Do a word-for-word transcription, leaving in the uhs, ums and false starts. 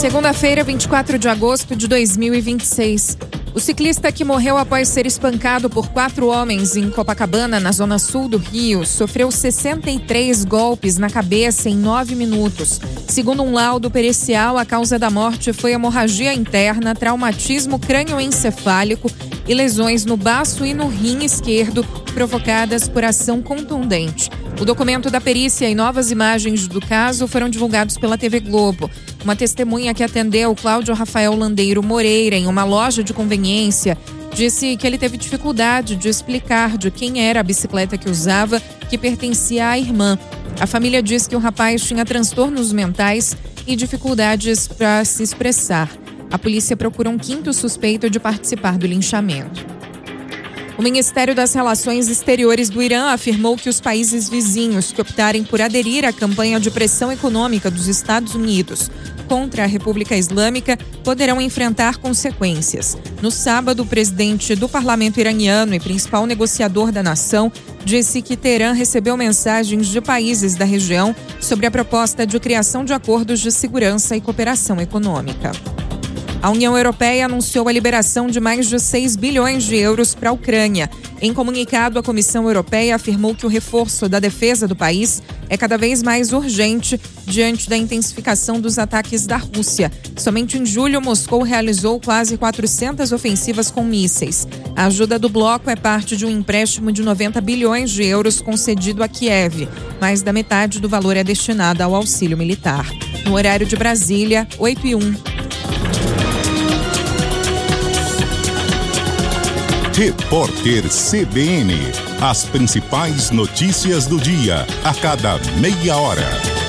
Segunda-feira, vinte e quatro de agosto de dois mil e vinte e seis. O ciclista que morreu após ser espancado por quatro homens em Copacabana, na zona sul do Rio, sofreu sessenta e três golpes na cabeça em nove minutos. Segundo um laudo pericial, a causa da morte foi hemorragia interna, traumatismo crânioencefálico e lesões no baço e no rim esquerdo provocadas por ação contundente. O documento da perícia e novas imagens do caso foram divulgados pela T V Globo. Uma testemunha que atendeu Cláudio Rafael Landeiro Moreira em uma loja de conveniência disse que ele teve dificuldade de explicar de quem era a bicicleta que usava, que pertencia à irmã. A família diz que o rapaz tinha transtornos mentais e dificuldades para se expressar. A polícia procura um quinto suspeito de participar do linchamento. O Ministério das Relações Exteriores do Irã afirmou que os países vizinhos que optarem por aderir à campanha de pressão econômica dos Estados Unidos contra a República Islâmica poderão enfrentar consequências. No sábado, o presidente do parlamento iraniano e principal negociador da nação disse que Teherã recebeu mensagens de países da região sobre a proposta de criação de acordos de segurança e cooperação econômica. A União Europeia anunciou a liberação de mais de seis bilhões de euros para a Ucrânia. Em comunicado, a Comissão Europeia afirmou que o reforço da defesa do país é cada vez mais urgente diante da intensificação dos ataques da Rússia. Somente em julho, Moscou realizou quase quatrocentas ofensivas com mísseis. A ajuda do bloco é parte de um empréstimo de noventa bilhões de euros concedido a Kiev. Mais da metade do valor é destinada ao auxílio militar. No horário de Brasília, oito e um. Repórter C B N. As principais notícias do dia, a cada meia hora.